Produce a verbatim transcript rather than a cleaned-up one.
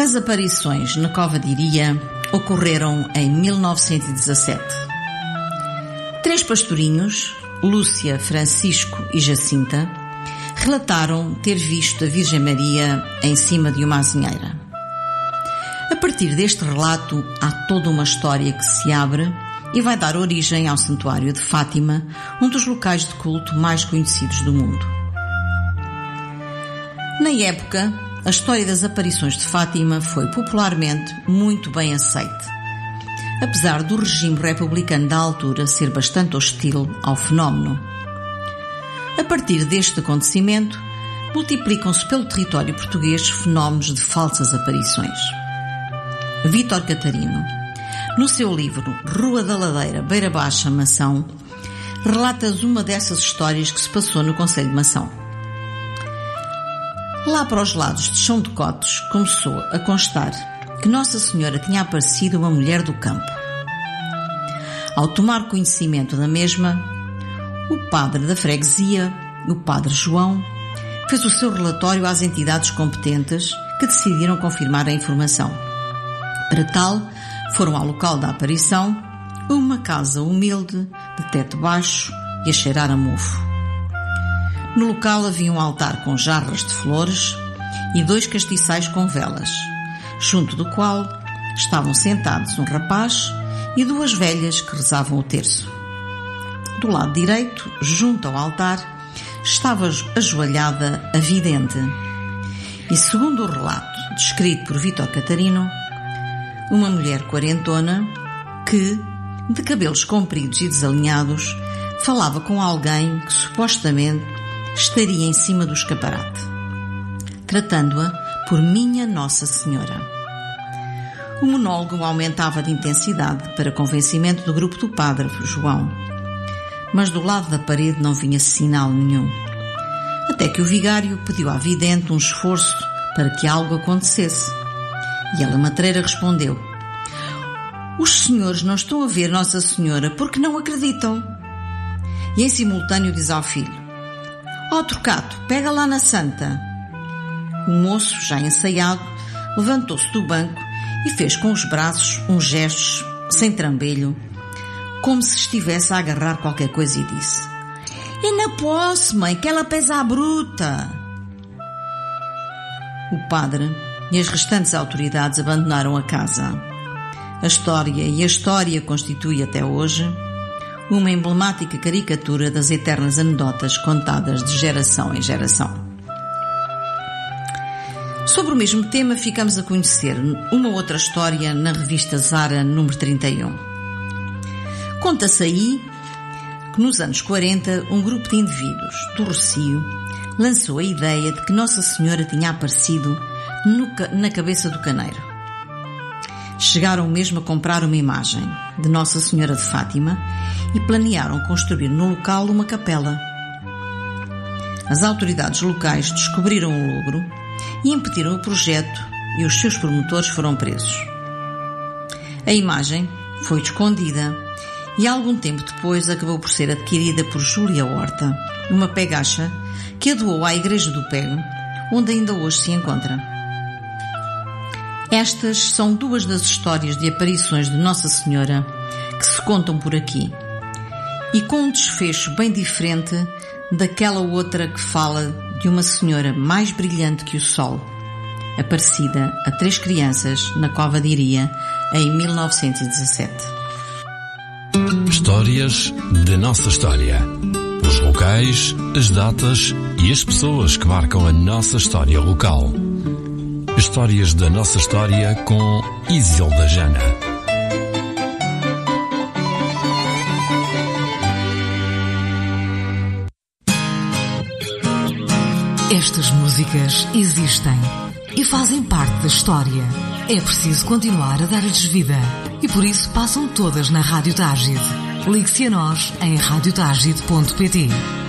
As aparições na Cova de Iria ocorreram em mil novecentos e dezassete. Três pastorinhos, Lúcia, Francisco e Jacinta, relataram ter visto a Virgem Maria em cima de uma azinheira. A partir deste relato, há toda uma história que se abre e vai dar origem ao Santuário de Fátima, um dos locais de culto mais conhecidos do mundo. Na época, a história das aparições de Fátima foi popularmente muito bem aceite, apesar do regime republicano da altura ser bastante hostil ao fenómeno. A partir deste acontecimento, multiplicam-se pelo território português fenómenos de falsas aparições. Vítor Catarino, no seu livro Rua da Ladeira, Beira Baixa, Mação, relata uma dessas histórias que se passou no concelho de Mação. Lá para os lados de Chão de Cotes começou a constar que Nossa Senhora tinha aparecido uma mulher do campo. Ao tomar conhecimento da mesma, o padre da freguesia, o padre João, fez o seu relatório às entidades competentes que decidiram confirmar a informação. Para tal, foram ao local da aparição, uma casa humilde, de teto baixo e a cheirar a mofo. No local havia um altar com jarras de flores e dois castiçais com velas, junto do qual estavam sentados um rapaz e duas velhas que rezavam o terço. Do lado direito, junto ao altar, estava ajoelhada a vidente. E segundo o relato descrito por Vítor Catarino, uma mulher quarentona que, de cabelos compridos e desalinhados, falava com alguém que supostamente estaria em cima do escaparate, tratando-a por Minha Nossa Senhora. O monólogo aumentava de intensidade para convencimento do grupo do padre João, mas do lado da parede não vinha sinal nenhum, até que o vigário pediu à vidente um esforço para que algo acontecesse, e ela matreira respondeu: "Os senhores não estão a ver Nossa Senhora porque não acreditam." E em simultâneo diz ao filho: "Ó Trocato, pega lá na santa." O moço, já ensaiado, levantou-se do banco e fez com os braços uns gestos sem trambelho, como se estivesse a agarrar qualquer coisa, e disse: "Eu não posso, mãe, que ela pesa a bruta." O padre e as restantes autoridades abandonaram a casa. A história e a história constitui até hoje uma emblemática caricatura das eternas anedotas contadas de geração em geração. Sobre o mesmo tema, ficamos a conhecer uma outra história na revista Zara, número trinta e um. Conta-se aí que nos anos quarenta, um grupo de indivíduos do Rocio lançou a ideia de que Nossa Senhora tinha aparecido no, na cabeça do caneiro. Chegaram mesmo a comprar uma imagem de Nossa Senhora de Fátima e planearam construir no local uma capela. As autoridades locais descobriram o logro e impediram o projeto, e os seus promotores foram presos. A imagem foi escondida e algum tempo depois acabou por ser adquirida por Júlia Horta, uma pegacha que a doou à Igreja do Pego, onde ainda hoje se encontra. Estas são duas das histórias de aparições de Nossa Senhora que se contam por aqui, e com um desfecho bem diferente daquela outra que fala de uma senhora mais brilhante que o sol, aparecida a três crianças na Cova de Iria em mil novecentos e dezassete. Histórias da nossa história. Os locais, as datas e as pessoas que marcam a nossa história local. Histórias da nossa história com Isilda Jana. Estas músicas existem e fazem parte da história. É preciso continuar a dar-lhes vida e por isso passam todas na Rádio Tágide. Ligue-se a nós em rádio tágide ponto pt.